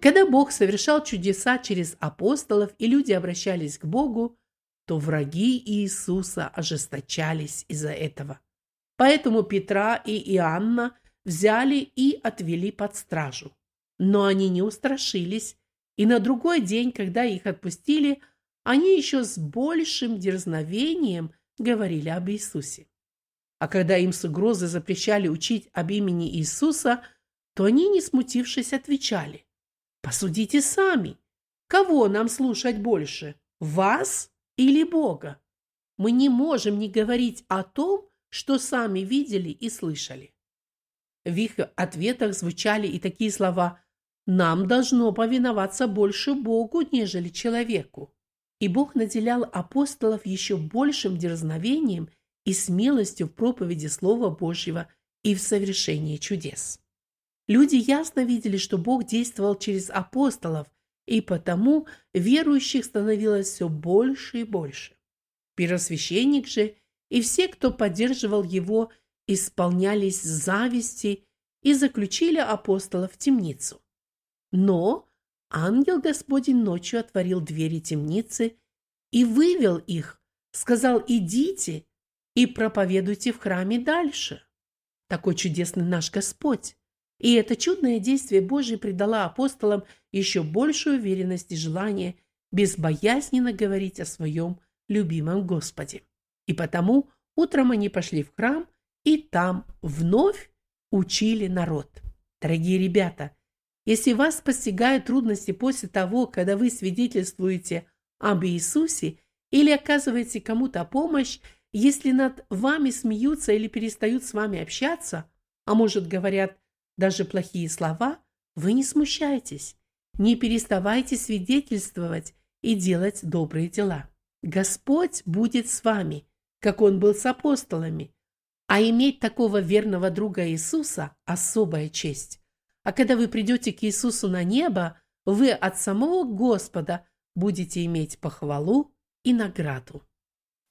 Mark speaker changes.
Speaker 1: Когда Бог совершал чудеса через апостолов и люди обращались к Богу, то враги Иисуса ожесточались из-за этого. Поэтому Петра и Иоанна взяли и отвели под стражу. Но они не устрашились, и на другой день, когда их отпустили, они еще с большим дерзновением говорили об Иисусе. А когда им с угрозой запрещали учить об имени Иисуса, то они, не смутившись, отвечали: «Посудите сами, кого нам слушать больше, вас или Бога? Мы не можем не говорить о том, что сами видели и слышали». В их ответах звучали и такие слова: «Нам должно повиноваться больше Богу, нежели человеку». И Бог наделял апостолов еще большим дерзновением и смелостью в проповеди Слова Божьего и в совершении чудес. Люди ясно видели, что Бог действовал через апостолов, и потому верующих становилось все больше и больше. Первосвященник же и все, кто поддерживал его, исполнялись зависти и заключили апостолов в темницу. Но ангел Господень ночью отворил двери темницы и вывел их, сказал: «Идите и проповедуйте в храме дальше». Такой чудесный наш Господь. И это чудное действие Божие придало апостолам еще большую уверенность и желание безбоязненно говорить о своем любимом Господе. И потому утром они пошли в храм и там вновь учили народ. Дорогие ребята, если вас постигают трудности после того, когда вы свидетельствуете об Иисусе или оказываете кому-то помощь, если над вами смеются или перестают с вами общаться, а может, говорят даже плохие слова, вы не смущайтесь, не переставайте свидетельствовать и делать добрые дела. Господь будет с вами, как Он был с апостолами, а иметь такого верного друга Иисуса – особая честь. А когда вы придете к Иисусу на небо, вы от самого Господа будете иметь похвалу и награду.